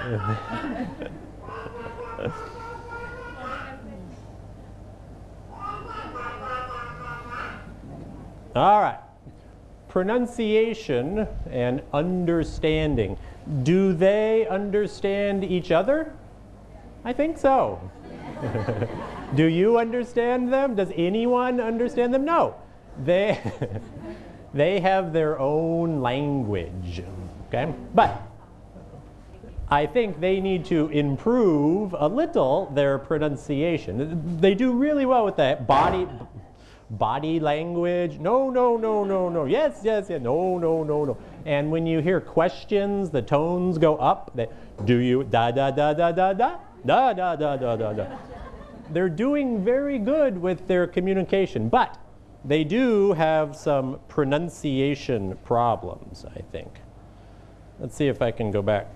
All right. Pronunciation and understanding. Do they understand each other? I think so. Do you understand them? Does anyone understand them? No. They, they have their own language. Okay? But I think they need to improve a little their pronunciation. They do really well with that. Body language, no, no, no, no, no, yes, yes, yes, no, no, no, no. And when you hear questions, the tones go up. Do you, da, da, da, da, da, da, da, da, da, da, da, da. They're doing very good with their communication, but they do have some pronunciation problems, I think. Let's see if I can go back